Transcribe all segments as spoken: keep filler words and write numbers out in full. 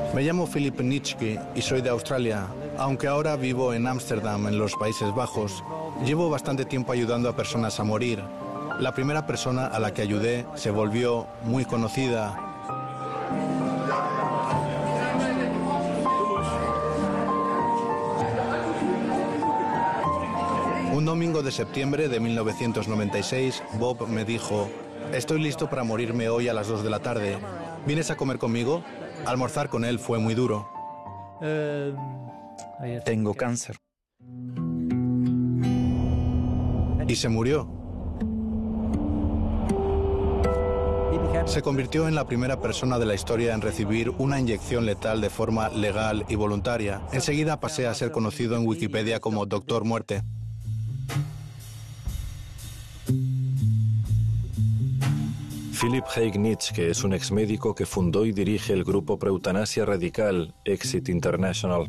Me llamo Philip Nitschke y soy de Australia. Aunque ahora vivo en Ámsterdam, en los Países Bajos, llevo bastante tiempo ayudando a personas a morir. La primera persona a la que ayudé se volvió muy conocida. Un domingo de septiembre de mil novecientos noventa y seis, Bob me dijo: «Estoy listo para morirme hoy a las dos de la tarde. ¿Vienes a comer conmigo?». Almorzar con él fue muy duro. Tengo cáncer. Y se murió. Se convirtió en la primera persona de la historia en recibir una inyección letal de forma legal y voluntaria. Enseguida pasé a ser conocido en Wikipedia como Doctor Muerte. Philip Haig Nitschke es un exmédico que fundó y dirige el grupo pro-eutanasia radical Exit International.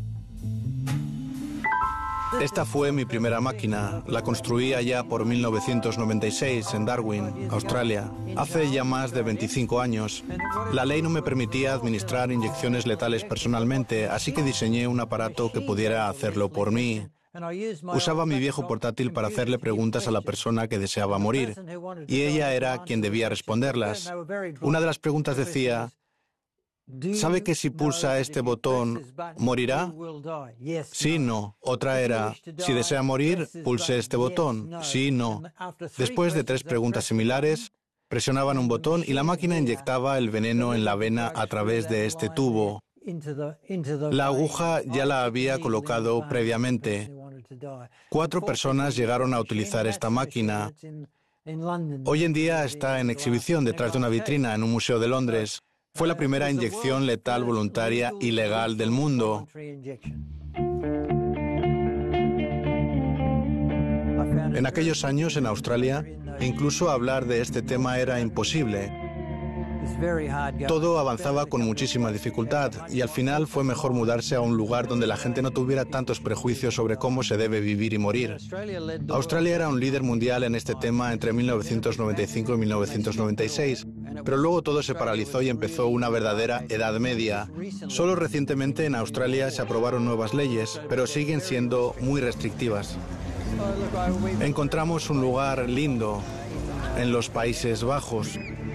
Esta fue mi primera máquina. La construí allá por mil novecientos noventa y seis en Darwin, Australia, hace ya más de veinticinco años. La ley no me permitía administrar inyecciones letales personalmente, así que diseñé un aparato que pudiera hacerlo por mí. Usaba mi viejo portátil para hacerle preguntas a la persona que deseaba morir, y ella era quien debía responderlas. Una de las preguntas decía: ¿sabe que si pulsa este botón, morirá? Sí, no. Otra era: si desea morir, pulse este botón. Sí, no. Después de tres preguntas similares, presionaban un botón y la máquina inyectaba el veneno en la vena a través de este tubo. La aguja ya la había colocado previamente. Cuatro personas llegaron a utilizar esta máquina. Hoy en día está en exhibición detrás de una vitrina en un museo de Londres. Fue la primera inyección letal voluntaria y legal del mundo. En aquellos años, en Australia, incluso hablar de este tema era imposible. Todo avanzaba con muchísima dificultad y al final fue mejor mudarse a un lugar donde la gente no tuviera tantos prejuicios sobre cómo se debe vivir y morir. Australia era un líder mundial en este tema entre mil novecientos noventa y cinco y mil novecientos noventa y seis, pero luego todo se paralizó y empezó una verdadera Edad Media. Solo recientemente en Australia se aprobaron nuevas leyes, pero siguen siendo muy restrictivas. Encontramos un lugar lindo en los Países Bajos.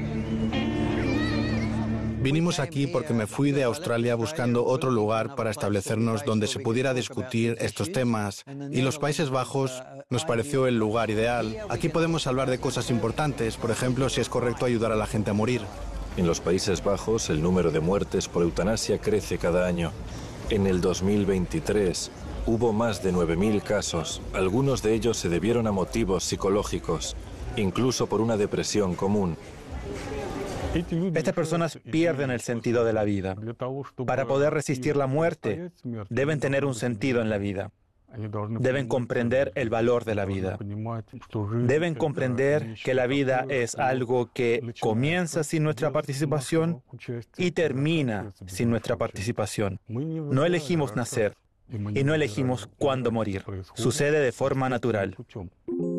Vinimos aquí porque me fui de Australia buscando otro lugar para establecernos donde se pudiera discutir estos temas, y los Países Bajos nos pareció el lugar ideal. Aquí podemos hablar de cosas importantes, por ejemplo, si es correcto ayudar a la gente a morir. En los Países Bajos, el número de muertes por eutanasia crece cada año. En el dos mil veintitrés hubo más de nueve mil casos. Algunos de ellos se debieron a motivos psicológicos, incluso por una depresión común. Estas personas pierden el sentido de la vida. Para poder resistir la muerte, deben tener un sentido en la vida. Deben comprender el valor de la vida. Deben comprender que la vida es algo que comienza sin nuestra participación y termina sin nuestra participación. No elegimos nacer y no elegimos cuándo morir. Sucede de forma natural.